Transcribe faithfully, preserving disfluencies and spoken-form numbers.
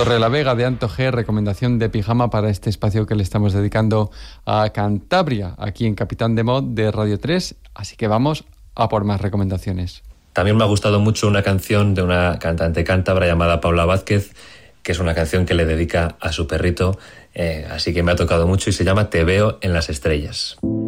Torrelavega de Anto G, recomendación de pijama para este espacio que le estamos dedicando a Cantabria, aquí en Capitán de Mod de Radio tres, así que vamos a por más recomendaciones. También me ha gustado mucho una canción de una cantante cántabra llamada Paula Vázquez, que es una canción que le dedica a su perrito, eh, así que me ha tocado mucho y se llama Te veo en las estrellas.